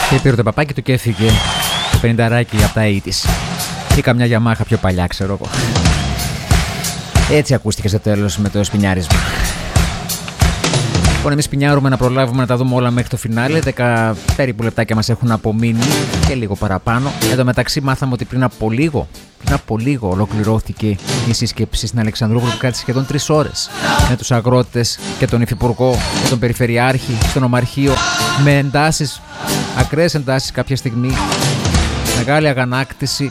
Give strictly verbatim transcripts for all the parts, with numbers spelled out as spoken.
Και πήρε το παπάκι του και έφυγε το πενηνταράκι από τα ογδόντα ή καμιά Γιαμάχα πιο παλιά, ξέρω εγώ. Έτσι ακούστηκε στο τέλος με το σπινιάρισμα. Λοιπόν, εμείς σπινιάρουμε να προλάβουμε να τα δούμε όλα μέχρι το φινάλε. Δέκα περίπου λεπτάκια μας έχουν απομείνει και λίγο παραπάνω. Εν τω μεταξύ, μάθαμε ότι πριν από λίγο, πριν από λίγο ολοκληρώθηκε η σύσκεψη στην Αλεξανδρούπολη που κράτησε σχεδόν τρεις ώρες. Με τους αγρότες και τον υφυπουργό και τον περιφερειάρχη στο νομαρχείο. Με εντάσεις, ακραίες εντάσεις κάποια στιγμή. Μεγάλη αγανάκτηση.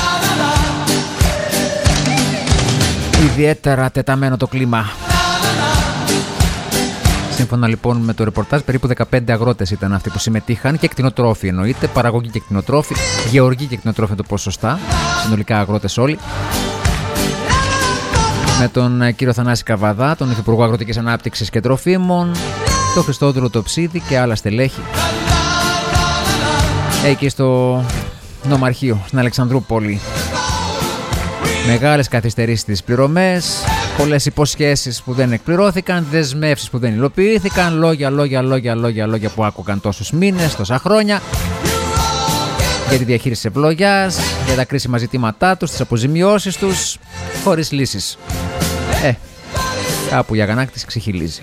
Ιδιαίτερα τεταμένο το κλίμα. Σύμφωνα λοιπόν με το ρεπορτάζ, περίπου δεκαπέντε αγρότες ήταν αυτοί που συμμετείχαν και κτηνοτρόφοι εννοείται, παραγωγή και κτηνοτρόφοι, γεωργοί και κτηνοτρόφοι το ποσοστά, συνολικά αγρότες όλοι. Με τον κύριο Θανάση Καβαδά, τον Υφυπουργό Αγροτικής Ανάπτυξης και Τροφίμων, τον Χριστόδουλο Τοψίδη και άλλα στελέχη. Εκεί στο νομαρχείο, στην Αλεξανδρούπολη. Μεγάλες καθυστερήσεις στις πληρωμές, πολλές υποσχέσεις που δεν εκπληρώθηκαν, δεσμεύσεις που δεν υλοποιήθηκαν, λόγια, λόγια, λόγια, λόγια, λόγια που άκουγαν τόσους μήνες, τόσα χρόνια, για τη διαχείριση ευλογιάς, για τα κρίσιμα ζητήματά τους, τις αποζημιώσεις τους, χωρίς λύσεις. Ε, κάπου η αγανάκτηση ξεχυλίζει.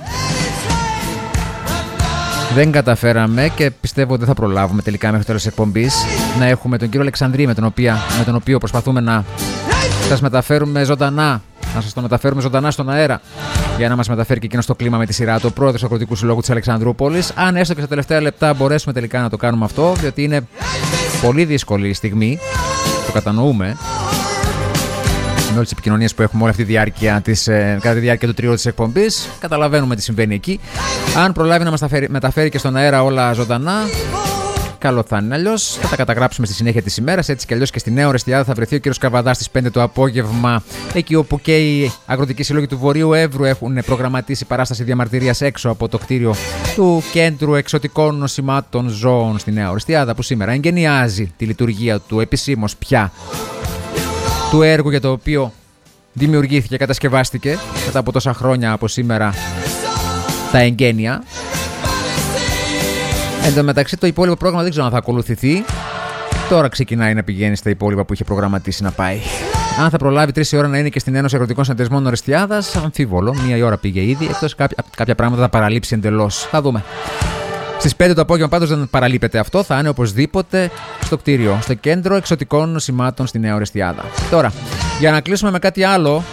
Δεν καταφέραμε και πιστεύω ότι δεν θα προλάβουμε τελικά μέχρι το τέλος της εκπομπής να έχουμε τον κύριο Αλεξανδρή με τον, οποία, με τον οποίο προσπαθούμε να σας μεταφέρουμε ζωντανά, να σας το μεταφέρουμε ζωντανά στον αέρα για να μας μεταφέρει και εκείνο στο κλίμα με τη σειρά του, ο πρόεδρος του Αγροτικού Συλλόγου της Αλεξανδρούπολης. Αν έστω και στα τελευταία λεπτά μπορέσουμε τελικά να το κάνουμε αυτό, διότι είναι πολύ δύσκολη η στιγμή, το κατανοούμε. Με όλες τις επικοινωνίες που έχουμε όλη αυτή τη διάρκεια της, ε, κατά τη διάρκεια του τριώρου της εκπομπής, καταλαβαίνουμε τι συμβαίνει εκεί. Αν προλάβει να μας μεταφέρει, μεταφέρει και στον αέρα όλα ζωντανά, καλό θα είναι. Αλλιώς θα τα καταγράψουμε στη συνέχεια της ημέρας. Έτσι κι αλλιώς και στη Νέα Ορεστιάδα θα βρεθεί ο κύριος Καβαδάς στις πέντε το απόγευμα, εκεί όπου και οι αγροτικοί σύλλογοι του Βορείου Εύρου έχουν προγραμματίσει παράσταση διαμαρτυρίας έξω από το κτίριο του Κέντρου Εξωτικών Νοσημάτων Ζώων στη Νέα Ορεστιάδα, που σήμερα εγκαινιάζει τη λειτουργία του επισήμως πια του έργου για το οποίο δημιουργήθηκε και κατασκευάστηκε μετά από τόσα χρόνια από σήμερα τα εγγένεια. Εν τω μεταξύ, το υπόλοιπο πρόγραμμα δεν ξέρω αν θα ακολουθηθεί. Τώρα ξεκινάει να πηγαίνει στα υπόλοιπα που είχε προγραμματίσει να πάει. Αν θα προλάβει τρεις η ώρα να είναι και στην Ένωση Αγροτικών Συνεταιρισμών Ορεστιάδας, αμφίβολο. Μία η ώρα πήγε ήδη. Εκτός κάποια, κάποια πράγματα θα παραλείψει εντελώς. Θα δούμε. Στις πέντε το απόγευμα πάντως δεν παραλείπεται αυτό. Θα είναι οπωσδήποτε στο κτίριο, στο Κέντρο Εξωτικών Νοσημάτων στη Νέα Ορεστιάδα. Τώρα, για να κλείσουμε με κάτι άλλο.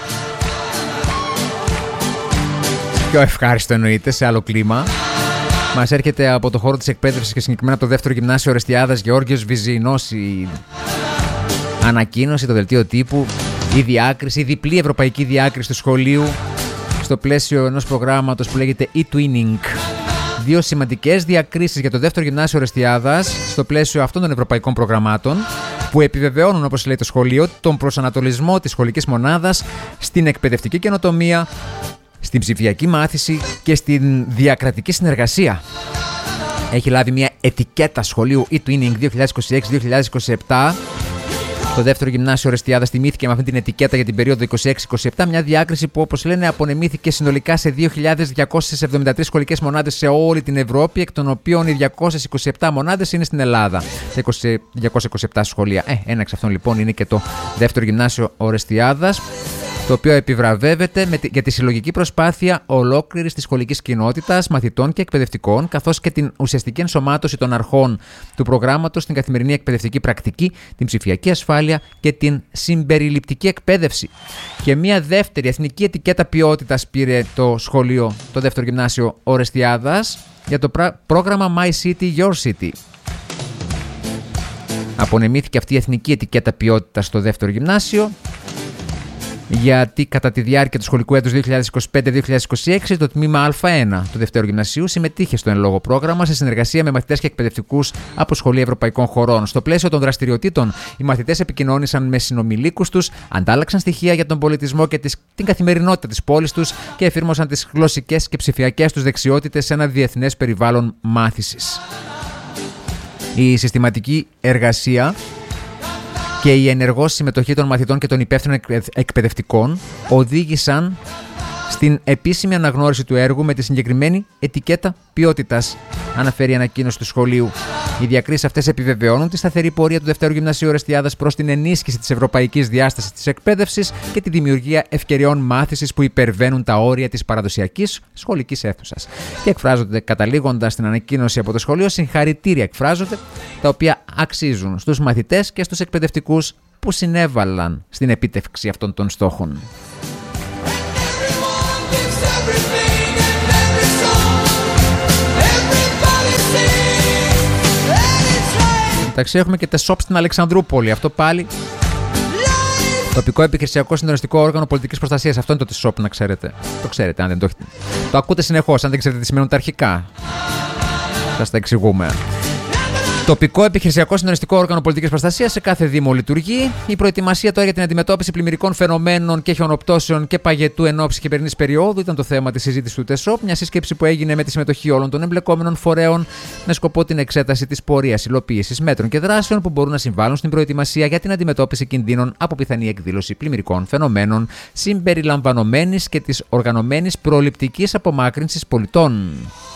Πιο ευχάριστο εννοείται, σε άλλο κλίμα. Μας έρχεται από το χώρο της εκπαίδευσης και συγκεκριμένα από το δεύτερο γυμνάσιο Ορεστιάδας Γεώργιος Βυζινός η ανακοίνωση, το δελτίο τύπου, η διάκριση, η διπλή ευρωπαϊκή διάκριση του σχολείου στο πλαίσιο ενός προγράμματος που λέγεται e-twinning. Δύο σημαντικές διακρίσεις για το δεύτερο γυμνάσιο Ορεστιάδας στο πλαίσιο αυτών των ευρωπαϊκών προγραμμάτων που επιβεβαιώνουν, όπως λέει το σχολείο, τον προσανατολισμό της σχολικής μονάδας στην εκπαιδευτική καινοτομία, στην ψηφιακή μάθηση και στην διακρατική συνεργασία. Έχει λάβει μια ετικέτα σχολείου e-twinning δύο χιλιάδες είκοσι έξι δύο χιλιάδες είκοσι επτά. Το δεύτερο γυμνάσιο Ορεστιάδας τιμήθηκε με αυτή την ετικέτα για την περίοδο είκοσι έξι είκοσι επτά, μια διάκριση που, όπως λένε, απονεμήθηκε συνολικά σε δύο χιλιάδες διακόσιες εβδομήντα τρεις σχολικές μονάδες σε όλη την Ευρώπη, εκ των οποίων οι διακόσιες είκοσι επτά μονάδες είναι στην Ελλάδα. Τα διακόσια είκοσι επτά σχολεία. Ε, ένα εξ αυτών λοιπόν είναι και το δεύτερο γυμνάσιο Ορεστιάδας, το οποίο επιβραβεύεται με τη, για τη συλλογική προσπάθεια ολόκληρης της σχολικής κοινότητας, μαθητών και εκπαιδευτικών, καθώς και την ουσιαστική ενσωμάτωση των αρχών του προγράμματος στην καθημερινή εκπαιδευτική πρακτική, την ψηφιακή ασφάλεια και την συμπεριληπτική εκπαίδευση. Και μια δεύτερη εθνική ετικέτα ποιότητας πήρε το σχολείο, το δεύτερο γυμνάσιο Ορεστιάδας, για το πρόγραμμα My City, Your City. Απονεμήθηκε αυτή η εθνική ετικέτα ποιότητας στο δεύτερο γυμνάσιο, γιατί κατά τη διάρκεια του σχολικού έτους δύο χιλιάδες είκοσι πέντε δύο χιλιάδες είκοσι έξι το τμήμα Α1 του Δευτέρου Γυμνασίου συμμετείχε στο εν λόγω πρόγραμμα σε συνεργασία με μαθητές και εκπαιδευτικούς από σχολεία ευρωπαϊκών χωρών. Στο πλαίσιο των δραστηριοτήτων, οι μαθητές επικοινώνησαν με συνομιλίκους τους, αντάλλαξαν στοιχεία για τον πολιτισμό και την καθημερινότητα της πόλης τους και εφήρμοσαν τις γλωσσικές και ψηφιακές τους δεξιότητες σε ένα διεθνές περιβάλλον μάθησης. Η συστηματική εργασία και η ενεργός συμμετοχή των μαθητών και των υπεύθυνων εκπαιδευτικών οδήγησαν στην επίσημη αναγνώριση του έργου με τη συγκεκριμένη ετικέτα ποιότητας, αναφέρει η ανακοίνωση του σχολείου. Οι διακρίσεις αυτές επιβεβαιώνουν τη σταθερή πορεία του Δευτέρου Γυμνασίου Ορεστιάδας προς την ενίσχυση της ευρωπαϊκής διάστασης της εκπαίδευσης και τη δημιουργία ευκαιριών μάθησης που υπερβαίνουν τα όρια της παραδοσιακής σχολικής αίθουσας. Και εκφράζονται, καταλήγοντας στην ανακοίνωση από το σχολείο, συγχαρητήρια εκφράζονται, τα οποία αξίζουν στους μαθητές και στους εκπαιδευτικούς που συνέβαλαν στην επίτευξη αυτών των στόχων. Εντάξει, έχουμε και τεσόπ στην Αλεξανδρούπολη. Αυτό πάλι. Τοπικό επιχειρησιακό συντονιστικό όργανο πολιτικής προστασίας. Αυτό είναι το τεσόπ, να ξέρετε. Το ξέρετε, αν δεν το έχετε. Το ακούτε συνεχώς. Αν δεν ξέρετε τι σημαίνουν τα αρχικά, σας τα εξηγούμε. Τοπικό επιχειρησιακό συντονιστικό όργανο πολιτικής προστασίας σε κάθε Δήμο λειτουργεί. Η προετοιμασία τώρα για την αντιμετώπιση πλημμυρικών φαινομένων και χιονοπτώσεων και παγετού εν ώψη χειμερινής περίοδου ήταν το θέμα της συζήτησης του ΤΕΣΟΠ. Μια σύσκεψη που έγινε με τη συμμετοχή όλων των εμπλεκόμενων φορέων με σκοπό την εξέταση της πορείας υλοποίησης μέτρων και δράσεων που μπορούν να συμβάλλουν στην προετοιμασία για την αντιμετώπιση κινδύνων από πιθανή εκδήλωση πλημμυρικών φαινομένων συμπεριλαμβανομένης και της οργανωμένης προληπτικής απομάκρυνσης πολιτών.